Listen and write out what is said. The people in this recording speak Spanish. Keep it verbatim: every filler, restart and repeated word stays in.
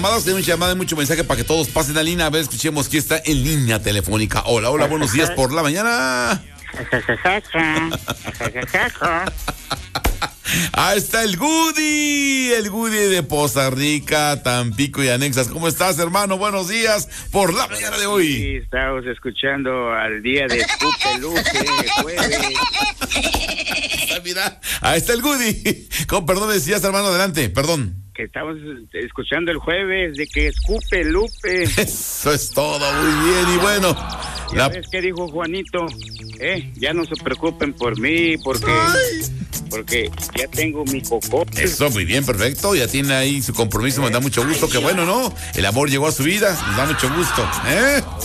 Tenemos llamada y mucho mensaje para que todos pasen a línea. A ver, escuchemos quién está en línea telefónica. Hola, hola, buenos días por la mañana. Ahí está el Goody, el Goody de Poza Rica, Tampico y anexas. ¿Cómo estás, hermano? Buenos días por la mañana de hoy. Sí, estamos escuchando al día de Escupe Lupe, jueves. Mira, ahí está el Goody. Con perdón, decías, hermano, adelante, perdón. Que estamos escuchando el jueves de que Escupe Lupe. Eso es todo, muy bien, y bueno. ¿Ya la... ves qué dijo Juanito? Eh, ya no se preocupen por mí, porque... Ay. Porque ya tengo mi cocó. Eso, muy bien, perfecto. Ya tiene ahí su compromiso, me da mucho gusto. Que bueno, ¿no? El amor llegó a su vida, nos da mucho gusto. ¿Eh?